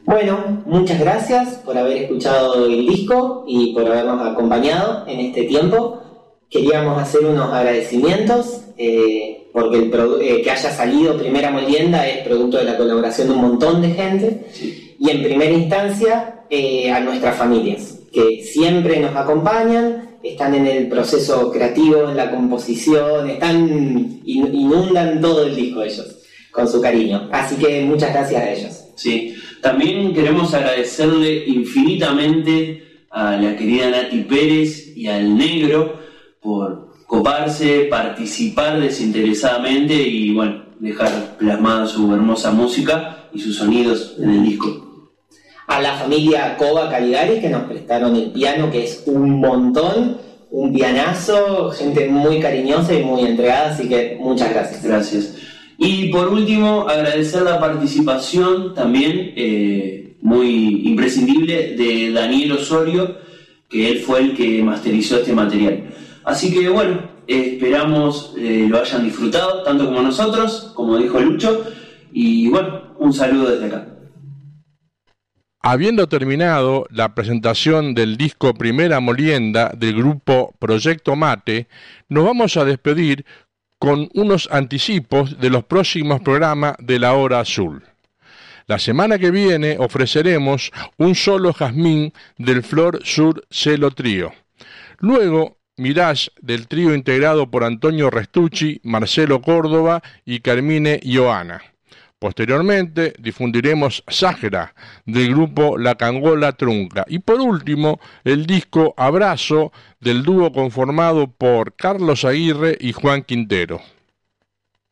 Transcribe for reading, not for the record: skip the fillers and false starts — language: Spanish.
Bueno, muchas gracias por haber escuchado el disco y por habernos acompañado en este tiempo. Queríamos hacer unos agradecimientos porque que haya salido Primera Molienda es producto de la colaboración de un montón de gente. Sí. Y en primera instancia a nuestras familias, que siempre nos acompañan, están en el proceso creativo, en la composición, inundan todo el disco ellos con su cariño. Así que muchas gracias a ellos. Sí. También queremos agradecerle infinitamente a la querida Nati Pérez y al Negro por coparse, participar desinteresadamente y bueno, dejar plasmada su hermosa música y sus sonidos en el disco. A la familia Cova Caligaris, que nos prestaron el piano, que es un montón, un pianazo, gente muy cariñosa y muy entregada, así que muchas gracias. Gracias. Y por último, agradecer la participación también muy imprescindible de Daniel Osorio, que él fue el que masterizó este material. Así que bueno, esperamos lo hayan disfrutado, tanto como nosotros, como dijo Lucho, y bueno, un saludo desde acá. Habiendo terminado la presentación del disco Primera Molienda del grupo Proyecto Mate, nos vamos a despedir con unos anticipos de los próximos programas de La Hora Azul. La semana que viene ofreceremos un solo jazmín del Flor Sur Celo Trío. Luego, Mirage del trío integrado por Antonio Restucci, Marcelo Córdoba y Carmine Ioana. Posteriormente difundiremos Sájera del grupo La Cangola Trunca. Y por último, el disco Abrazo del dúo conformado por Carlos Aguirre y Juan Quintero.